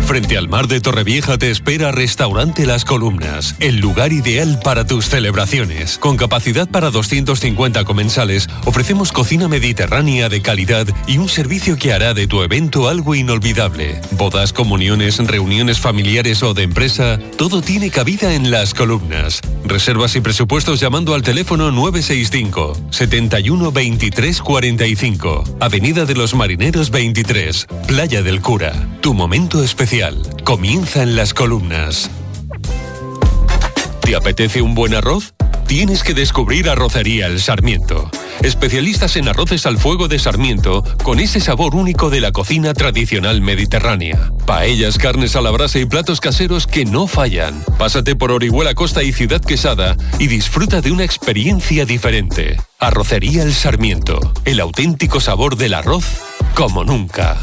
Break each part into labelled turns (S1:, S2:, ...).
S1: Frente al mar de Torrevieja te espera Restaurante Las Columnas, el lugar ideal para tus celebraciones. Con capacidad para 250 comensales, ofrecemos cocina mediterránea de calidad y un servicio que hará de tu evento algo inolvidable. Bodas, comuniones, reuniones familiares o de empresa, todo tiene cabida en Las Columnas. Reservas y presupuestos llamando al teléfono 965 71 23 45, Avenida de los Marineros 23, Playa del Cura. Tu momento especial comienza en Las Columnas. ¿Te apetece un buen arroz? Tienes que descubrir Arrocería El Sarmiento. Especialistas en arroces al fuego de Sarmiento, con ese sabor único de la cocina tradicional mediterránea. Paellas, carnes a la brasa y platos caseros que no fallan. Pásate por Orihuela Costa y Ciudad Quesada y disfruta de una experiencia diferente. Arrocería El Sarmiento, el auténtico sabor del arroz como nunca.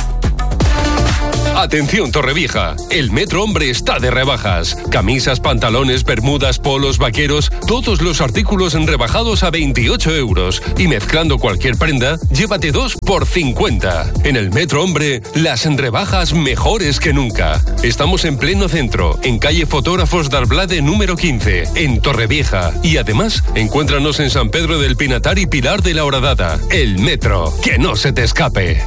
S1: Atención Torrevieja, el Metro Hombre está de rebajas. Camisas, pantalones, bermudas, polos, vaqueros, todos los artículos rebajados a 28 euros. Y mezclando cualquier prenda, llévate 2 por 50. En el Metro Hombre, las rebajas mejores que nunca. Estamos en pleno centro, en calle Fotógrafos d'Arblade número 15, en Torrevieja. Y además, encuéntranos en San Pedro del Pinatar y Pilar de la Horadada. El Metro, que no se te escape.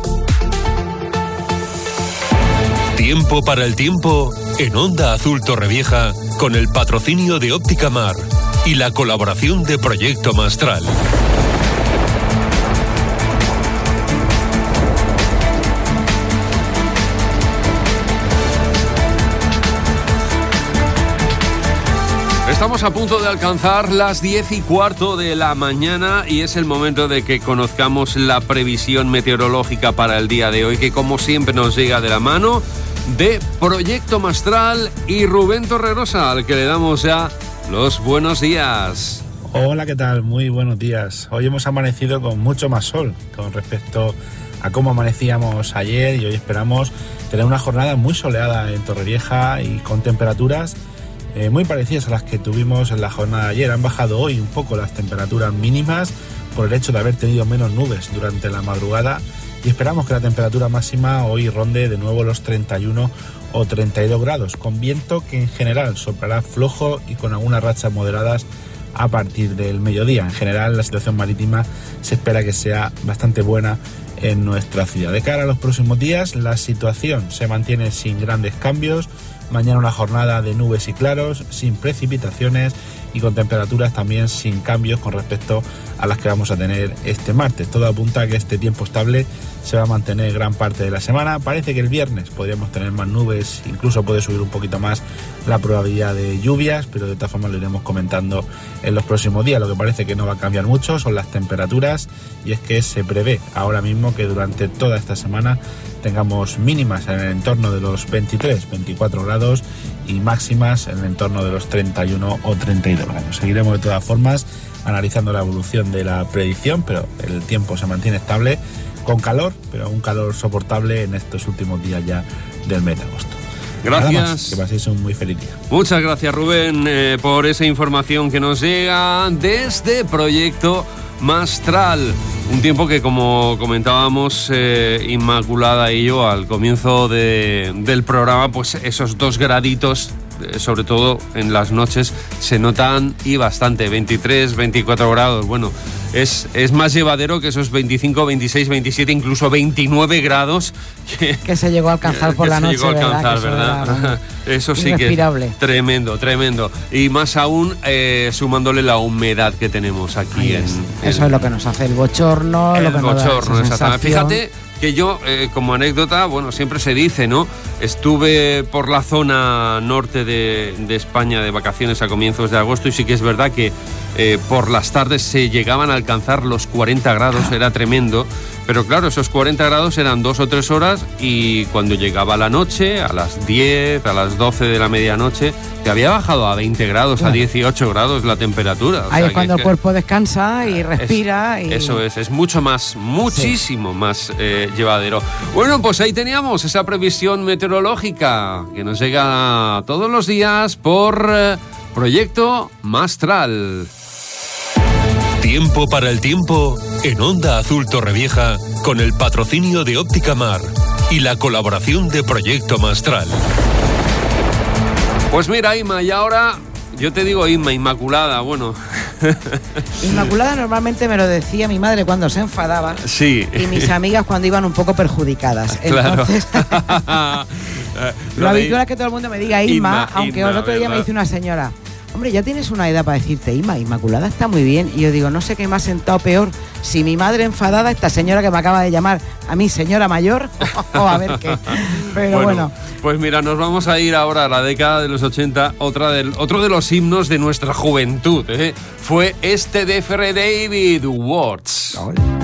S1: Tiempo para el tiempo en Onda Azul Torrevieja, con el patrocinio de Óptica Mar y la colaboración de Proyecto Mastral.
S2: Estamos a punto de alcanzar las 10:15 de la mañana y es el momento de que conozcamos la previsión meteorológica para el día de hoy, que como siempre nos llega de la mano de Proyecto Mastral y Rubén Torregrosa, al que le damos ya los buenos días.
S3: Hola, ¿qué tal? Muy buenos días. Hoy hemos amanecido con mucho más sol con respecto a cómo amanecíamos ayer, y hoy esperamos tener una jornada muy soleada en Torrevieja y con temperaturas muy parecidas a las que tuvimos en la jornada de ayer. Han bajado hoy un poco las temperaturas mínimas por el hecho de haber tenido menos nubes durante la madrugada, y esperamos que la temperatura máxima hoy ronde de nuevo los 31 o 32 grados, con viento que en general soplará flojo y con algunas rachas moderadas a partir del mediodía. En general, la situación marítima se espera que sea bastante buena en nuestra ciudad. De cara a los próximos días, la situación se mantiene sin grandes cambios. Mañana una jornada de nubes y claros, sin precipitaciones y con temperaturas también sin cambios con respecto a las que vamos a tener este martes. Todo apunta a que este tiempo estable se va a mantener gran parte de la semana. Parece que el viernes podríamos tener más nubes, incluso puede subir un poquito más la probabilidad de lluvias, pero de todas formas lo iremos comentando en los próximos días. Lo que parece que no va a cambiar mucho son las temperaturas, y es que se prevé ahora mismo que durante toda esta semana tengamos mínimas en el entorno de los 23-24 grados y máximas en el entorno de los 31 o 32 grados. Seguiremos de todas formas analizando la evolución de la predicción, pero el tiempo se mantiene estable, con calor, pero un calor soportable en estos últimos días ya del mes de agosto.
S2: Gracias.
S3: Nada más, que paséis un muy feliz día.
S2: Muchas gracias, Rubén, por esa información que nos llega desde Proyecto Mastral. Un tiempo que, como comentábamos Inmaculada y yo al comienzo del programa, pues esos 2 graditos, sobre todo en las noches, se notan y bastante. 23, 24 grados, bueno, es más llevadero que esos 25, 26, 27, incluso 29 grados
S4: que se llegó a alcanzar por la noche,
S2: ¿verdad? Eso sí que es tremendo. Y más aún sumándole la humedad que tenemos aquí.
S4: Eso es lo que nos hace el bochorno.
S2: Exactamente. Fíjate que yo, como anécdota, bueno, siempre se dice, ¿no? Estuve por la zona norte de España de vacaciones a comienzos de agosto, y sí que es verdad que por las tardes se llegaban a alcanzar los 40 grados, era tremendo. Pero claro, esos 40 grados eran 2 o 3 horas, y cuando llegaba la noche, a las 10, a las 12 de la medianoche, te había bajado a 20 grados, a 18 grados la temperatura.
S4: Ahí es cuando el cuerpo descansa y respira.
S2: Eso es mucho más, muchísimo más llevadero. Bueno, pues ahí teníamos esa previsión meteorológica que nos llega todos los días por Proyecto Mastral.
S1: Tiempo para el tiempo en Onda Azul Torrevieja, con el patrocinio de Óptica Mar y la colaboración de Proyecto Mastral.
S2: Pues mira, Inma, y ahora yo te digo Inma, Inmaculada, bueno.
S4: Inmaculada normalmente me lo decía mi madre cuando se enfadaba.
S2: Sí.
S4: Y mis amigas cuando iban un poco perjudicadas. Entonces,
S2: claro.
S4: lo habitual es que todo el mundo me diga Inma, aunque
S2: Inma,
S4: el otro día
S2: ¿verdad?
S4: me dice una señora: hombre, ya tienes una edad para decirte Inma, Inmaculada está muy bien. Y yo digo, no sé qué me ha sentado peor, si mi madre enfadada, esta señora que me acaba de llamar a mí señora mayor, o a ver qué. Pero bueno.
S2: Pues mira, nos vamos a ir ahora a la década de los 80, otro de los himnos de nuestra juventud, ¿eh? Fue este de Fred David, Words.
S4: Hola.